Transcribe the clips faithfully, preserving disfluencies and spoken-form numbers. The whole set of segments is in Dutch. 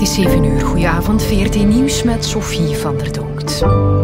is zeven uur. Goedenavond, V R T Nieuws met Sophie van der Donkt.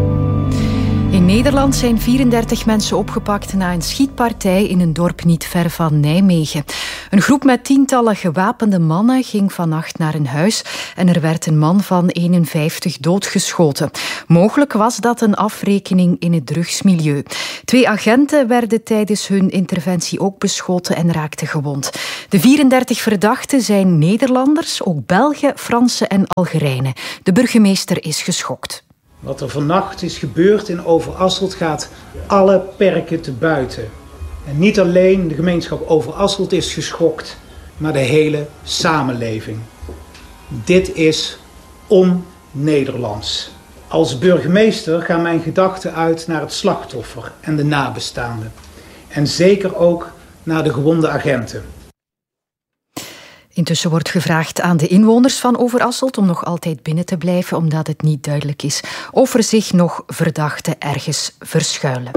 In Nederland zijn vierendertig mensen opgepakt na een schietpartij in een dorp niet ver van Nijmegen. Een groep met tientallen gewapende mannen ging vannacht naar een huis en er werd een man van eenenvijftig doodgeschoten. Mogelijk was dat een afrekening in het drugsmilieu. Twee agenten werden tijdens hun interventie ook beschoten en raakten gewond. De vierendertig verdachten zijn Nederlanders, ook Belgen, Fransen en Algerijnen. De burgemeester is geschokt. Wat er vannacht is gebeurd in Overasselt gaat alle perken te buiten. En niet alleen de gemeenschap Overasselt is geschokt, maar de hele samenleving. Dit is on-Nederlands. Als burgemeester gaan mijn gedachten uit naar het slachtoffer en de nabestaanden. En zeker ook naar de gewonde agenten. Intussen wordt gevraagd aan de inwoners van Overasselt om nog altijd binnen te blijven, omdat het niet duidelijk is of er zich nog verdachten ergens verschuilen.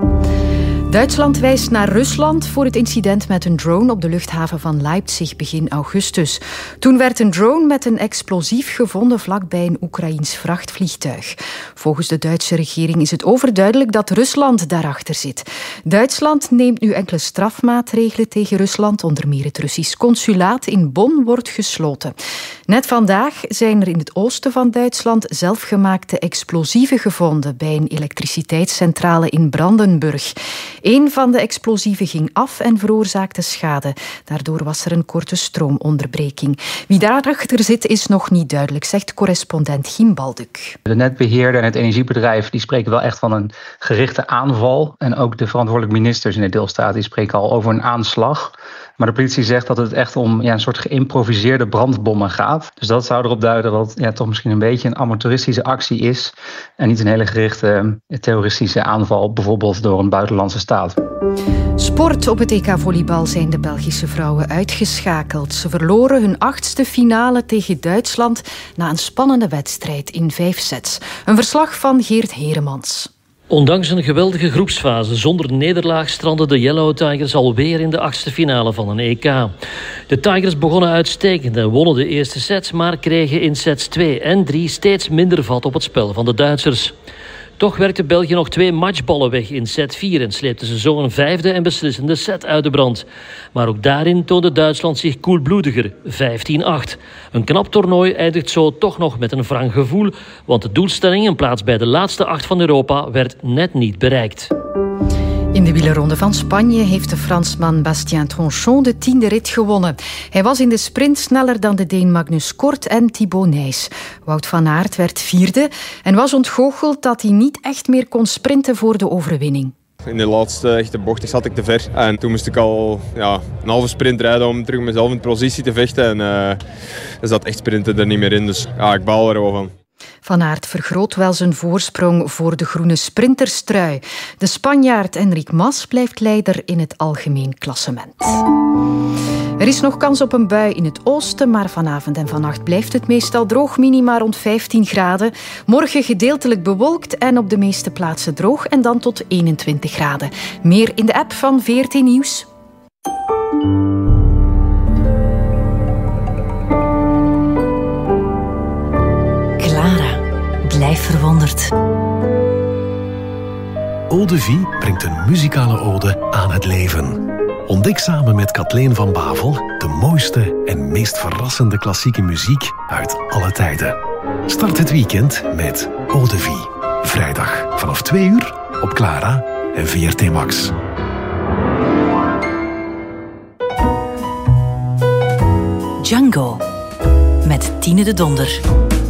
Duitsland wijst naar Rusland voor het incident met een drone op de luchthaven van Leipzig begin augustus. Toen werd een drone met een explosief gevonden vlakbij een Oekraïens vrachtvliegtuig. Volgens de Duitse regering is het overduidelijk dat Rusland daarachter zit. Duitsland neemt nu enkele strafmaatregelen tegen Rusland. Onder meer het Russisch consulaat in Bonn wordt gesloten. Net vandaag zijn er in het oosten van Duitsland zelfgemaakte explosieven gevonden bij een elektriciteitscentrale in Brandenburg. Een van de explosieven ging af en veroorzaakte schade. Daardoor was er een korte stroomonderbreking. Wie daarachter zit is nog niet duidelijk, zegt correspondent Giem Balduk. De netbeheerder en het energiebedrijf die spreken wel echt van een gerichte aanval. En ook de verantwoordelijke ministers in de deelstaat die spreken al over een aanslag. Maar de politie zegt dat het echt om ja, een soort geïmproviseerde brandbommen gaat. Dus dat zou erop duiden dat ja, toch misschien een beetje een amateuristische actie is. En niet een hele gerichte terroristische aanval, bijvoorbeeld door een buitenlandse staat. Sport. Op het E K-volleybal zijn de Belgische vrouwen uitgeschakeld. Ze verloren hun achtste finale tegen Duitsland na een spannende wedstrijd in vijf sets. Een verslag van Geert Heremans. Ondanks een geweldige groepsfase zonder nederlaag strandden de Yellow Tigers alweer in de achtste finale van een E K. De Tigers begonnen uitstekend en wonnen de eerste sets, maar kregen in sets twee en drie steeds minder vat op het spel van de Duitsers. Toch werkte België nog twee matchballen weg in set vier en sleepte ze zo een vijfde en beslissende set uit de brand. Maar ook daarin toonde Duitsland zich koelbloediger, vijftien acht. Een knap toernooi eindigt zo toch nog met een wrang gevoel, want de doelstelling, een plaats bij de laatste acht van Europa, werd net niet bereikt. In de wielerronde van Spanje heeft de Fransman Bastien Tronchon de tiende rit gewonnen. Hij was in de sprint sneller dan de Deen Magnus Kort en Thibaut Nys. Wout van Aert werd vierde en was ontgoocheld dat hij niet echt meer kon sprinten voor de overwinning. In de laatste echte bocht zat ik te ver. En toen moest ik al ja, een halve sprint rijden om terug mezelf in positie te vechten. En uh, er zat echt sprinten er niet meer in. Dus ja, ik baal er wel van. Van Aert vergroot wel zijn voorsprong voor de groene sprinterstrui. De Spanjaard Enric Mas blijft leider in het algemeen klassement. Er is nog kans op een bui in het oosten, maar vanavond en vannacht blijft het meestal droog, minima rond vijftien graden. Morgen gedeeltelijk bewolkt en op de meeste plaatsen droog en dan tot eenentwintig graden. Meer in de app van V R T Nieuws. Blijf verwonderd. Eau de Vie brengt een muzikale ode aan het leven. Ontdek samen met Kathleen van Bavel de mooiste en meest verrassende klassieke muziek uit alle tijden. Start het weekend met Eau de Vie. Vrijdag vanaf twee uur op Clara en V R T Max. Django met Tine de Donder.